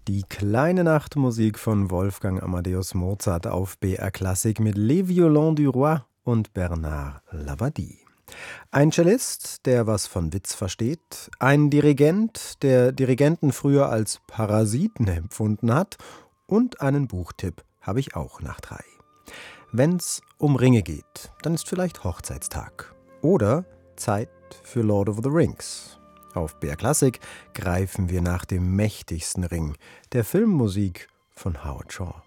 Die kleine Nachtmusik von Wolfgang Amadeus Mozart auf BR Klassik mit Les Violons du Roi und Bernard Labadie. Ein Cellist, der was von Witz versteht, ein Dirigent, der Dirigenten früher als Parasiten empfunden hat, und einen Buchtipp habe ich auch nach 3. Wenn's um Ringe geht, dann ist vielleicht Hochzeitstag oder Zeit für Lord of the Rings. Auf BR Klassik greifen wir nach dem mächtigsten Ring, der Filmmusik von Howard Shore.